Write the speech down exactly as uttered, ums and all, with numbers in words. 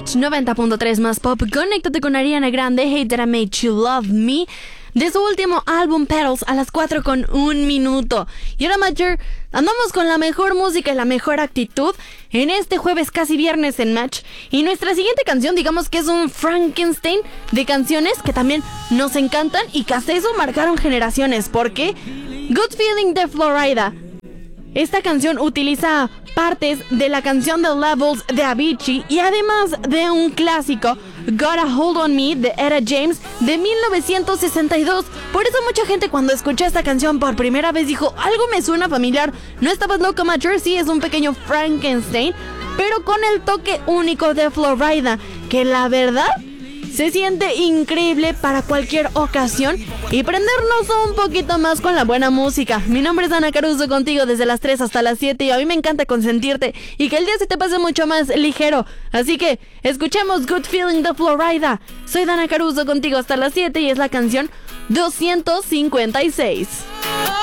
Match noventa punto tres más pop. Conéctate con Ariana Grande, Hate That I Made You Love Me, de su último álbum Petals, a las cuatro con un minuto. Y ahora, Matcher, andamos con la mejor música y la mejor actitud en este jueves casi viernes en Match. Y nuestra siguiente canción, digamos que es un Frankenstein de canciones que también nos encantan y que hasta eso marcaron generaciones. Porque Good Feeling de Florida, esta canción utiliza partes de la canción The Levels de Avicii y además de un clásico, Got a Hold on Me, de Etta James, de mil novecientos sesenta y dos. Por eso mucha gente cuando escuchó esta canción por primera vez dijo, algo me suena familiar. No estabas loco, Matcher, sí, es un pequeño Frankenstein, pero con el toque único de Florida, que la verdad se siente increíble para cualquier ocasión y prendernos un poquito más con la buena música. Mi nombre es Dana Caruso, contigo desde las tres hasta las siete, y a mí me encanta consentirte y que el día se te pase mucho más ligero. Así que escuchemos Good Feeling de Florida. Soy Dana Caruso, contigo hasta las siete, y es la canción doscientos cincuenta y seis.